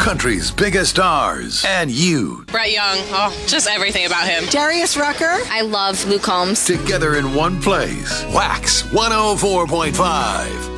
country's biggest stars, and you. Brett Young, just everything about him. Darius Rucker. I love Luke Combs. Together in one place. Wax 104.5.